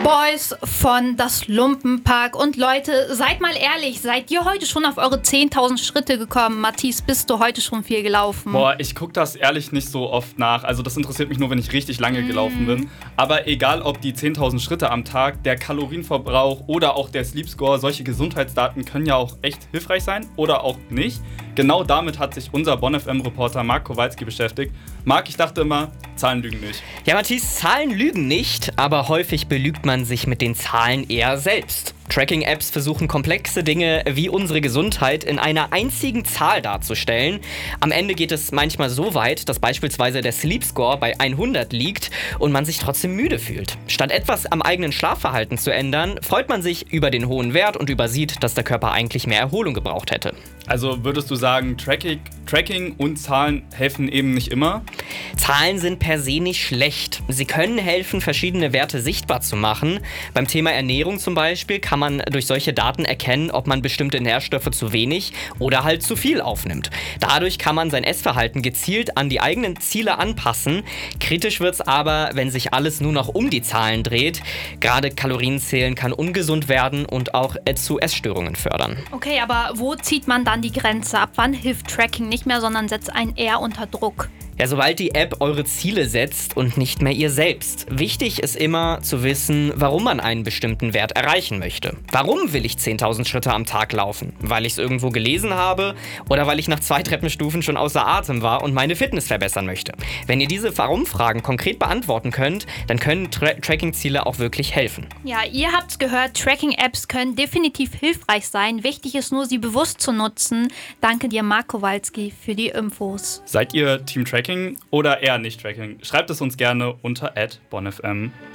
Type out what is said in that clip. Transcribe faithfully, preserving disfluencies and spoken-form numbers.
Boys von Das Lumpenpack. Und Leute, seid mal ehrlich, seid ihr heute schon auf eure zehntausend Schritte gekommen? Matthias, bist du heute schon viel gelaufen? Boah, ich gucke das ehrlich nicht so oft nach. Also das interessiert mich nur, wenn ich richtig lange mm. gelaufen bin. Aber egal, ob die zehntausend Schritte am Tag, der Kalorienverbrauch oder auch der Sleep Score, solche Gesundheitsdaten können ja auch echt hilfreich sein oder auch nicht. Genau damit hat sich unser Bonn F M-Reporter Marc Kowalski beschäftigt. Marc, ich dachte immer, Zahlen lügen nicht. Ja, Matthias, Zahlen lügen nicht, aber häufig belügt man sich mit den Zahlen eher selbst. Tracking-Apps versuchen komplexe Dinge wie unsere Gesundheit in einer einzigen Zahl darzustellen. Am Ende geht es manchmal so weit, dass beispielsweise der Sleep Score bei hundert liegt und man sich trotzdem müde fühlt. Statt etwas am eigenen Schlafverhalten zu ändern, freut man sich über den hohen Wert und übersieht, dass der Körper eigentlich mehr Erholung gebraucht hätte. Also würdest du sagen, Tracking, Tracking und Zahlen helfen eben nicht immer? Zahlen sind per se nicht schlecht. Sie können helfen, verschiedene Werte sichtbar zu machen. Beim Thema Ernährung zum Beispiel kann man durch solche Daten erkennen, ob man bestimmte Nährstoffe zu wenig oder halt zu viel aufnimmt. Dadurch kann man sein Essverhalten gezielt an die eigenen Ziele anpassen. Kritisch wird's aber, wenn sich alles nur noch um die Zahlen dreht. Gerade Kalorienzählen kann ungesund werden und auch zu Essstörungen fördern. Okay, aber wo zieht man dann die Grenze? Ab wann hilft Tracking nicht mehr, sondern setzt einen eher unter Druck? Ja, sobald die App eure Ziele setzt und nicht mehr ihr selbst. Wichtig ist immer zu wissen, warum man einen bestimmten Wert erreichen möchte. Warum will ich zehntausend Schritte am Tag laufen? Weil ich es irgendwo gelesen habe oder weil ich nach zwei Treppenstufen schon außer Atem war und meine Fitness verbessern möchte? Wenn ihr diese Warum-Fragen konkret beantworten könnt, dann können Tra- Tracking-Ziele auch wirklich helfen. Ja, ihr habt's gehört, Tracking-Apps können definitiv hilfreich sein. Wichtig ist nur, sie bewusst zu nutzen. Danke dir, Marc Kowalski, für die Infos. Seid ihr Team Tracking oder eher nicht Tracking? Schreibt es uns gerne unter at bonfm.